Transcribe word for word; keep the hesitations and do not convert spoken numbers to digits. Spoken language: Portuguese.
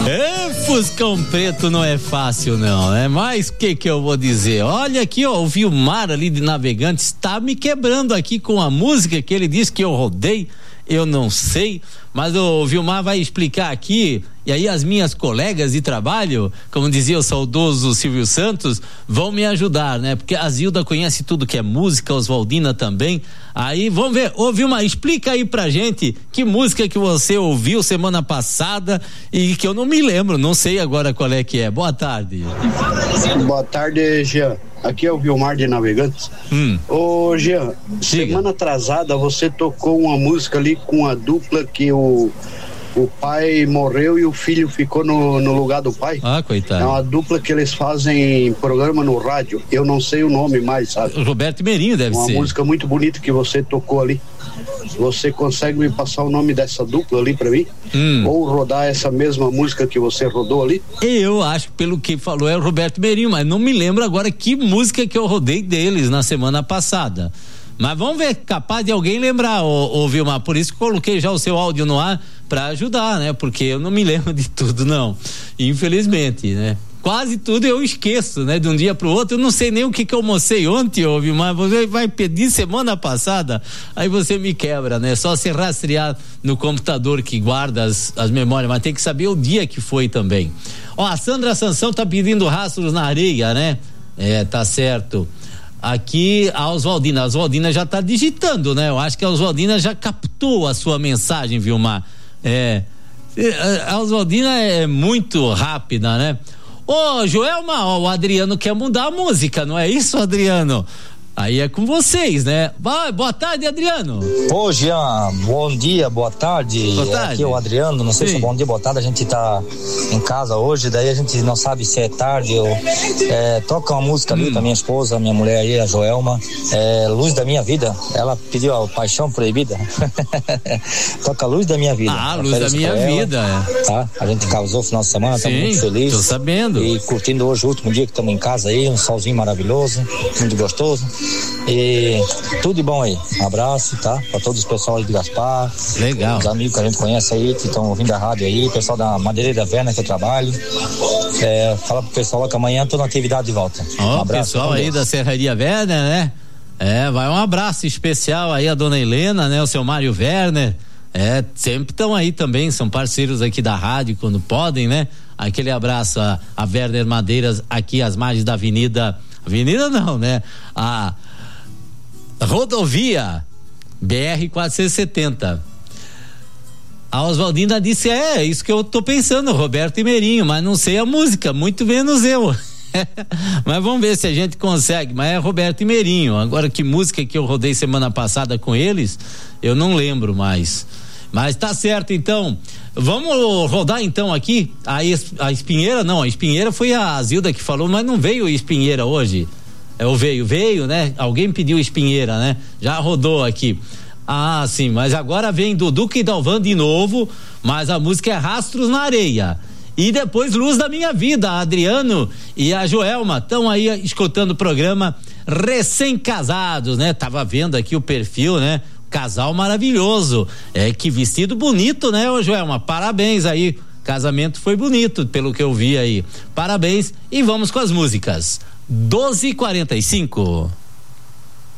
É, Fuscão Preto não é fácil não, né? Mas o que que eu vou dizer? Olha aqui, ó, o Vilmar ali de Navegantes está me quebrando aqui com a música que ele disse que eu rodei, eu não sei, mas o Vilmar vai explicar aqui, e aí as minhas colegas de trabalho, como dizia o saudoso Silvio Santos, vão me ajudar, né? Porque a Zilda conhece tudo que é música, Oswaldina também. Aí vamos ver, ô Vilmar, explica aí pra gente que música que você ouviu semana passada e que eu não me lembro, não sei agora qual é que é. Boa tarde. Boa tarde, Jean. Aqui é o Vilmar de Navegantes. Hum. Ô Jean, Diga. Semana atrasada você tocou uma música ali com a dupla que o o pai morreu e o filho ficou no, no lugar do pai. Ah, coitado. É uma dupla que eles fazem programa no rádio. Eu não sei o nome mais, sabe? Roberto Meirinho deve uma ser. Uma música muito bonita que você tocou ali. Você consegue me passar o nome dessa dupla ali pra mim? Hum. Ou rodar essa mesma música que você rodou ali? Eu acho que pelo que falou é o Roberto Meirinho, mas não me lembro agora que música que eu rodei deles na semana passada. Mas vamos ver, capaz de alguém lembrar, ô, ô Vilmar, por isso que coloquei já o seu áudio no ar pra ajudar, né? Porque eu não me lembro de tudo, não, infelizmente, né? Quase tudo eu esqueço, né? De um dia pro outro, eu não sei nem o que que eu almocei ontem, ô Vilmar, você vai pedir semana passada, aí você me quebra, né? Só se rastrear no computador que guarda as, as memórias, mas tem que saber o dia que foi também. Ó, a Sandra Sansão tá pedindo Rastros na Areia, né? É, tá certo. Aqui a Oswaldina, a Oswaldina já tá digitando, né? Eu acho que a Oswaldina já captou a sua mensagem, Vilmar. É, a Oswaldina é muito rápida, né? Ô, Joelma, ó, o Adriano quer mudar a música, não é isso, Adriano? Aí é com vocês, né? Vai, boa tarde, Adriano. Ô, Jean, bom dia, boa tarde. Boa tarde. Aqui é o Adriano, não sei Sim. se é bom dia, boa tarde. A gente tá em casa hoje, daí a gente não sabe se é tarde ou. É, toca uma música ali hum. pra minha esposa, minha mulher aí, a Joelma. É, Luz da Minha Vida. Ela pediu a Paixão Proibida. Toca Luz da Minha Vida. Ah, Luz da Minha Vida. É. Tá? A gente causou no final de semana, estamos muito felizes. Tô sabendo. E curtindo hoje o último dia que estamos em casa aí, um solzinho maravilhoso, muito gostoso. E tudo de bom aí. Um abraço, tá? Pra todos os pessoal aí de Gaspar. Legal. Os amigos que a gente conhece aí, que estão ouvindo a rádio aí, pessoal da Madeireira Verna que eu trabalho. É, fala pro pessoal lá que amanhã tô na atividade de volta. Ó, um abraço. Pessoal aí da Serraria Werner, né? É, vai um abraço especial aí a dona Helena, né? O seu Mário Werner. É, sempre estão aí também, são parceiros aqui da rádio quando podem, né? Aquele abraço a, a Werner Madeiras aqui às margens da avenida. Avenida não, né? A rodovia B R quatrocentos e setenta. A Oswaldina disse, é, isso que eu tô pensando, Roberto e Meirinho, mas não sei a música, muito menos eu. Mas vamos ver se a gente consegue, mas é Roberto e Meirinho. Agora, que música que eu rodei semana passada com eles, eu não lembro mais. Mas tá certo, então. Vamos rodar então aqui a, a Espinheira, não, a Espinheira foi a Zilda que falou, mas não veio Espinheira hoje. É o veio, veio, né? Alguém pediu Espinheira, né? Já rodou aqui. Ah, sim, mas agora vem do Duque e Dalvan de novo, mas a música é Rastros na Areia. E depois Luz da Minha Vida, a Adriano e a Joelma estão aí escutando o programa recém-casados, né? Tava vendo aqui o perfil, né? Casal maravilhoso. É, que vestido bonito, né, ô Joelma? Parabéns aí. Casamento foi bonito, pelo que eu vi aí. Parabéns e vamos com as músicas. doze e quarenta e cinco.